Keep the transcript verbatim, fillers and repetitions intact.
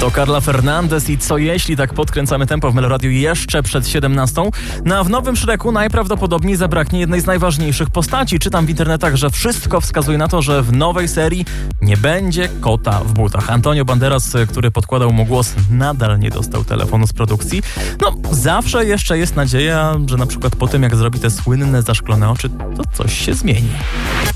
To Carla Fernandez i Co jeśli, tak podkręcamy tempo w Meloradiu jeszcze przed siedemnastą. No a w nowym Shreku najprawdopodobniej zabraknie jednej z najważniejszych postaci. Czytam w internetach, że wszystko wskazuje na to, że w nowej serii nie będzie kota w butach. Antonio Banderas, który podkładał mu głos, nadal nie dostał telefonu z produkcji. No, zawsze jeszcze jest nadzieja, że na przykład po tym, jak zrobi te słynne zaszklone oczy, to coś się zmieni.